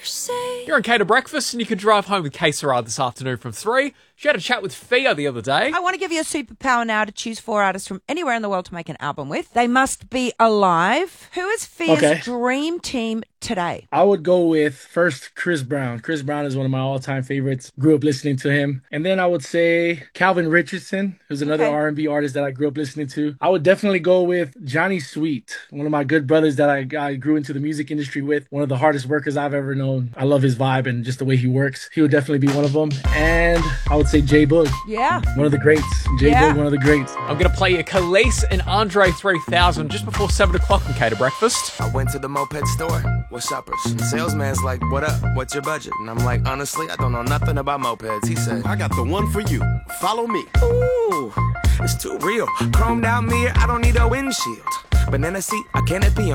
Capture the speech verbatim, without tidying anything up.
You're on Cater Breakfast, and you can drive home with K Sarah this afternoon from three. She had a chat with Fia the other day. I want to give you a superpower now to choose four artists from anywhere in the world to make an album with. They must be alive. Who is Fia's Okay. dream team today? I would go with first Chris Brown. Chris Brown is one of my all-time favorites. Grew up listening to him. And then I would say Calvin Richardson, who's another Okay. R and B artist that I grew up listening to. I would definitely go with Johnny Sweet, one of my good brothers that I, I grew into the music industry with. One of the hardest workers I've ever known. I love his vibe and just the way he works. He would definitely be one of them. And I would say J Boog. Yeah. One of the greats. J Yeah. Boog, one of the greats. I'm going to play you Khalees and Andre three thousand just before seven o'clock on Cater Breakfast. I went to the moped store with shoppers. The salesman's like, what up? What's your budget? And I'm like, honestly, I don't know nothing about mopeds. He said, I got the one for you. Follow me. ooh, it's too real. Chromed out mirror, I don't need a windshield. Banana seat, I cannot be